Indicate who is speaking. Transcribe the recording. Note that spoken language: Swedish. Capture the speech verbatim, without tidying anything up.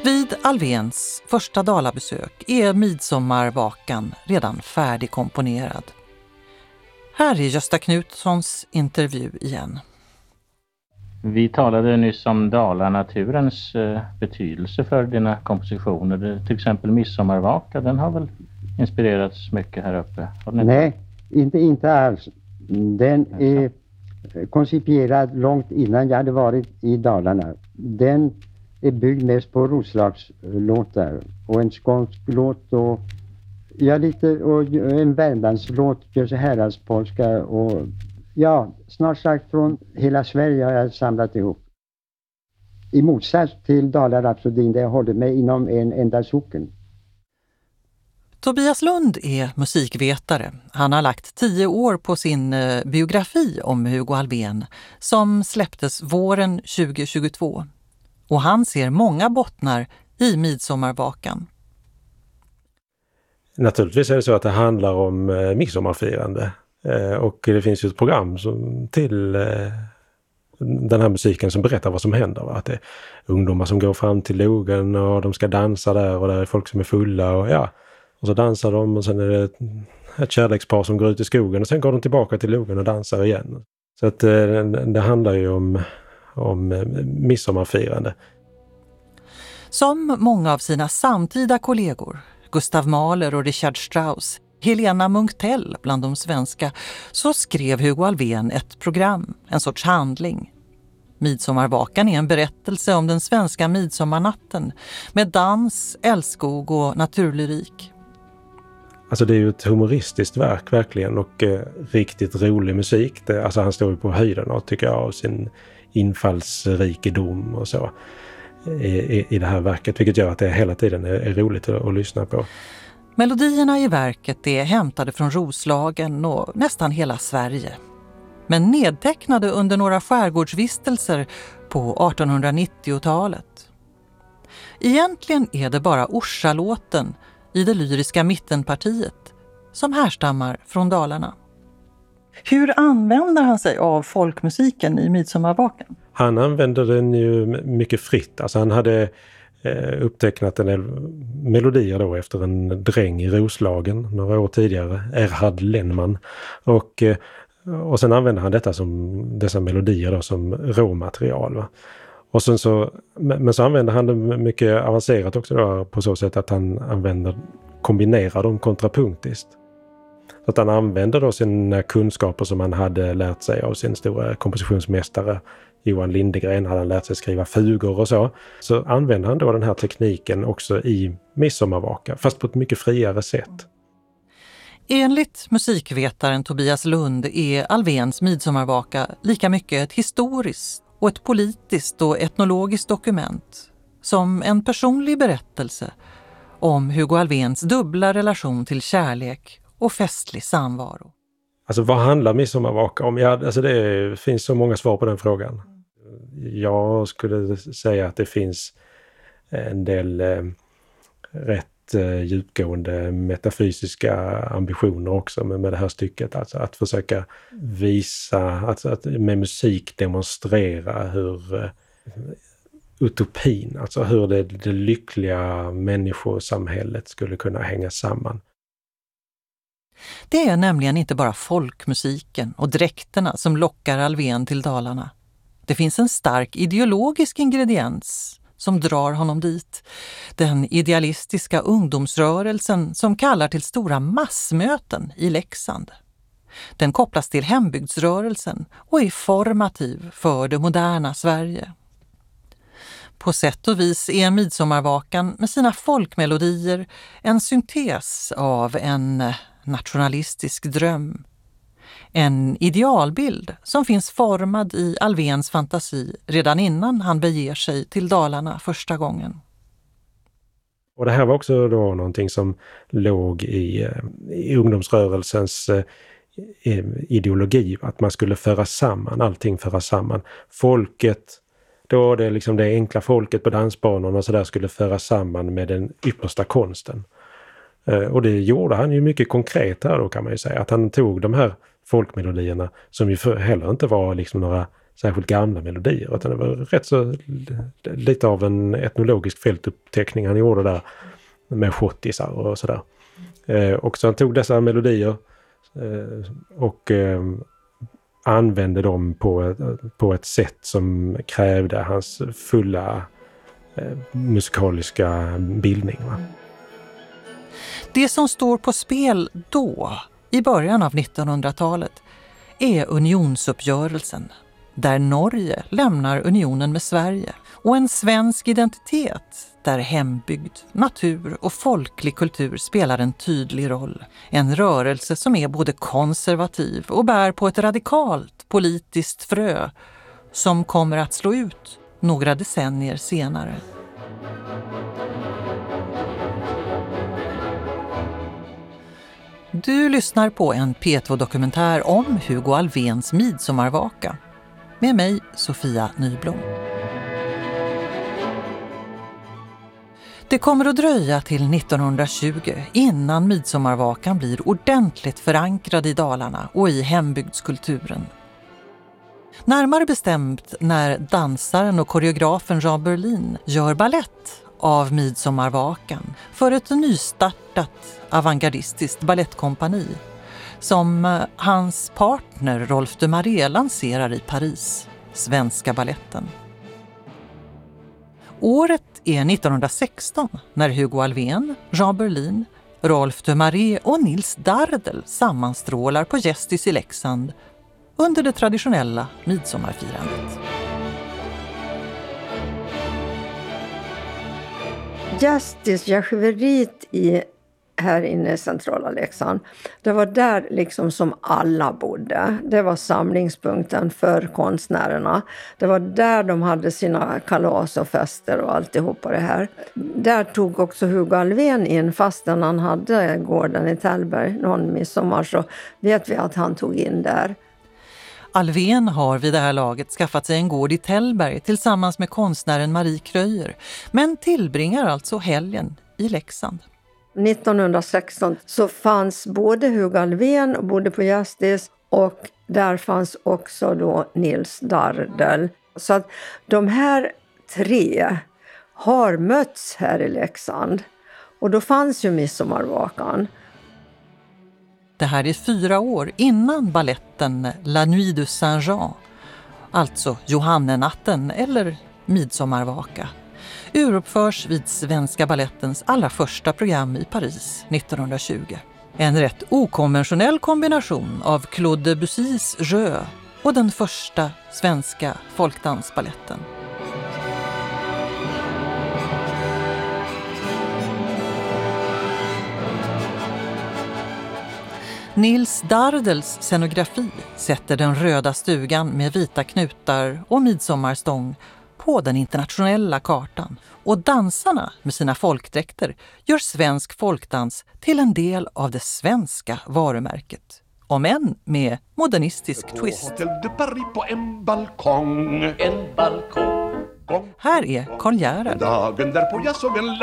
Speaker 1: Vid Alfvéns första dalabesök är midsommarvakan redan färdigkomponerad. Här är Gösta Knutssons intervju igen.
Speaker 2: Vi talade nyss om dalanaturens eh, betydelse för dina kompositioner. Det, till exempel Midsommarvaka, den har väl inspirerats mycket här uppe?
Speaker 3: Nej, inte, inte alls. Den är koncipierad långt innan jag hade varit i Dalarna. Den är byggd mest på Roslagslåtar och en skånsk låt och, ja, lite, och en Värmlandslåt, Göse Häradspolska och ja, snart sagt från hela Sverige har jag samlat ihop. I motsats till Dalarapsodin där jag håller mig inom en enda socken.
Speaker 1: Tobias Lund är musikvetare. Han har lagt tio år på sin biografi om Hugo Alfvén som släpptes våren tjugohundratjugotvå. Och han ser många bottnar i midsommarvakan.
Speaker 4: Naturligtvis är det så att det handlar om eh, midsommarfirande. Eh, och det finns ju ett program som, till eh, den här musiken som berättar vad som händer. Va? Att det är ungdomar som går fram till logen och de ska dansa där och där är folk som är fulla och ja. Och så dansar de och sen är det ett, ett kärlekspar som går ut i skogen och sen går de tillbaka till logen och dansar igen. Så att eh, det handlar ju om, om eh, midsommarfirande.
Speaker 1: Som många av sina samtida kollegor, Gustav Mahler och Richard Strauss, Helena Munktell bland de svenska, så skrev Hugo Alfvén ett program, en sorts handling. Midsommarvakan är en berättelse om den svenska midsommarnatten med dans, älskog och naturlyrik.
Speaker 4: Alltså det är ju ett humoristiskt verk verkligen och eh, riktigt rolig musik. Det, alltså han står ju på höjden och tycker jag av sin infallsrikedom och så i, i, i det här verket. Vilket gör att det hela tiden är, är roligt att, att lyssna på.
Speaker 1: Melodierna i verket är hämtade från Roslagen och nästan hela Sverige. Men nedtecknade under några skärgårdsvistelser på artonhundranittiotalet. Egentligen är det bara Orsa-låten i det lyriska mittenpartiet som härstammar från Dalarna. Hur använder han sig av folkmusiken i midsommarvakan?
Speaker 4: Han använder den ju mycket fritt. Alltså han hade eh, upptecknat en melodier då efter en dräng i Roslagen några år tidigare, Erhard Lennman. Och, eh, och sen använder han detta som, dessa melodier då som råmaterial. Va? Och sen så, men så använder han det mycket avancerat också då, på så sätt att han använder, kombinerar dem kontrapunktiskt. Så att han använder då sina kunskaper som han hade lärt sig av sin stora kompositionsmästare Johan Lindegren, hade han lärt sig skriva fugor och så. Så använder han då den här tekniken också i midsommarvaka, fast på ett mycket friare sätt.
Speaker 1: Enligt musikvetaren Tobias Lund är Alfvéns midsommarvaka lika mycket ett historiskt och ett politiskt och etnologiskt dokument som en personlig berättelse om Hugo Alfvéns dubbla relation till kärlek och festlig samvaro.
Speaker 4: Alltså vad handlar midsommarvaka om? Ja, alltså det finns så många svar på den frågan. Jag skulle säga att det finns en del eh, rätt eh, djupgående metafysiska ambitioner också med, med det här stycket. Alltså att försöka visa, att, att med musik demonstrera hur eh, utopin, alltså hur det, det lyckliga människosamhället skulle kunna hänga samman.
Speaker 1: Det är nämligen inte bara folkmusiken och dräkterna som lockar Alfvén till Dalarna. Det finns en stark ideologisk ingrediens som drar honom dit. Den idealistiska ungdomsrörelsen som kallar till stora massmöten i Leksand. Den kopplas till hembygdsrörelsen och är formativ för det moderna Sverige. På sätt och vis är midsommarvakan med sina folkmelodier en syntes av en nationalistisk dröm. En idealbild som finns formad i Alfvéns fantasi redan innan han beger sig till Dalarna första gången.
Speaker 4: Och det här var också då någonting som låg i, i ungdomsrörelsens eh, ideologi, att man skulle föra samman, allting föra samman. Folket, då det liksom det enkla folket på dansbanorna och så där skulle föra samman med den yppersta konsten. Och det gjorde han ju mycket konkret här då, kan man ju säga. Att han tog de här folkmelodierna som ju för, heller inte var liksom några särskilt gamla melodier, utan det var rätt så lite av en etnologisk fältuppteckning han gjorde där med schottisar och sådär. Eh, och så han tog dessa melodier eh, och eh, använde dem på, på ett sätt som krävde hans fulla eh, musikaliska bildning. Va?
Speaker 1: Det som står på spel då, i början av nittonhundratalet, är unionsuppgörelsen, där Norge lämnar unionen med Sverige, och en svensk identitet där hembygd, natur och folklig kultur spelar en tydlig roll. En rörelse som är både konservativ och bär på ett radikalt politiskt frö som kommer att slå ut några decennier senare. Du lyssnar på en P två-dokumentär om Hugo Alfvéns Midsommarvaka. Med mig, Sofia Nyblom. Det kommer att dröja till nittonhundratjugo innan Midsommarvakan blir ordentligt förankrad i Dalarna och i hembygdskulturen. Närmare bestämt när dansaren och koreografen Jean Berlin gör ballett av Midsommarvakan för ett nystartat avantgardistiskt ballettkompani som hans partner Rolf de Maré lanserar i Paris, Svenska balletten. Året är nittonhundrasexton när Hugo Alfvén, Jean Berlin, Rolf de Maré och Nils Dardel sammanstrålar på Gästis i Leksand under det traditionella midsommarfirandet.
Speaker 5: Gästis jazzgiveriet i här inne i centrala Leksand. Det var där liksom som alla bodde. Det var samlingspunkten för konstnärerna. Det var där de hade sina kalas och fester och alltihopa det här. Där tog också Hugo Alfvén in, fastän han hade gården i Tällberg någon midsommar, så vet vi att han tog in där.
Speaker 1: Alfvén har vid det här laget skaffat sig en gård i Tällberg tillsammans med konstnären Marie Kröyer, men tillbringar alltså helgen i Leksand.
Speaker 5: nittonhundrasexton så fanns både Hugo Alfvén och bodde på Gästis, och där fanns också då Nils Dardel. Så att de här tre har mötts här i Leksand, och då fanns ju Midsommarvakan.
Speaker 1: Det här är fyra år innan balletten La Nuit de Saint-Jean, alltså Johannenatten eller Midsommarvaka, uruppförs vid Svenska ballettens allra första program i Paris nittonhundratjugo. En rätt okonventionell kombination av Claude Debussys Jeu och den första svenska folkdansballetten. Nils Dardels scenografi sätter den röda stugan med vita knutar och midsommarstång på den internationella kartan, och dansarna med sina folkdräkter gör svensk folkdans till en del av det svenska varumärket, om än med modernistisk
Speaker 6: på
Speaker 1: twist.
Speaker 6: Hotel de Paris på en balkong.
Speaker 7: En balkong.
Speaker 1: Här är Karl Gerhard.
Speaker 6: Dagen där på jag såg en